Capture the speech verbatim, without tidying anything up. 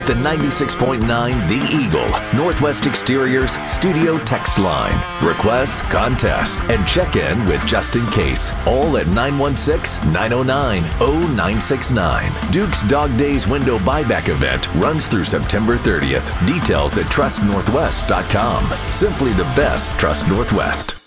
The ninety-six point nine The Eagle, Northwest Exteriors Studio Text Line. Requests, contests, and check in with Just In Case. All at nine one six, nine oh nine, oh nine six nine. Duke's Dog Days window buyback event runs through September thirtieth. Details at trust northwest dot com. Simply the best, Trust Northwest.